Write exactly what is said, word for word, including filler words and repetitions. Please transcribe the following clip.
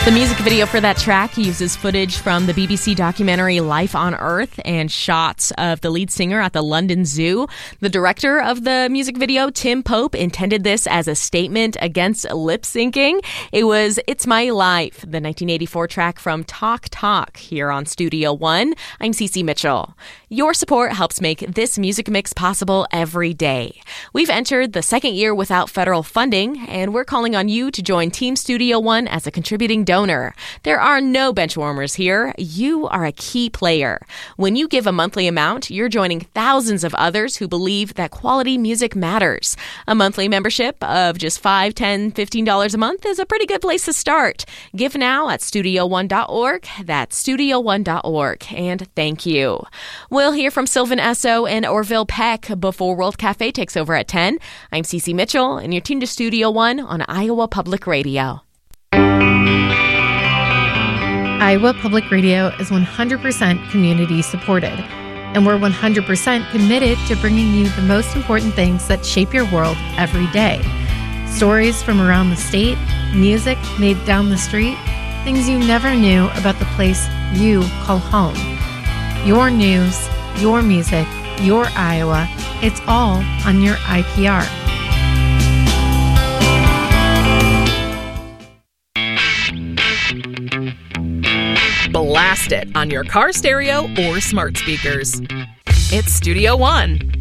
The music video for that track uses footage from the B B C documentary Life on Earth and shots of the lead singer at the London Zoo. The director of the music video, Tim Pope, intended this as a statement against lip syncing. It was It's My Life, the nineteen eighty-four track from Talk Talk, here on Studio One. I'm Cece Mitchell. Your support helps make this music mix possible every day. We've entered the second year without federal funding, and we're calling on you to join Team Studio One as a contributing donor. There are no benchwarmers here. You are a key player. When you give a monthly amount, you're joining thousands of others who believe that quality music matters. A monthly membership of just five dollars, ten dollars, fifteen dollars a month is a pretty good place to start. Give now at studio one dot org. That's studio one dot org. And thank you. We'll hear from Sylvan Esso and Orville Peck before World Cafe takes over at ten. I'm Cece Mitchell, and you're tuned to Studio One on Iowa Public Radio. Iowa Public Radio is one hundred percent community supported, and we're one hundred percent committed to bringing you the most important things that shape your world every day. Stories from around the state, music made down the street, things you never knew about the place you call home. Your news, your music, your Iowa, it's all on your I P R. Blast it on your car stereo or smart speakers. It's Studio One.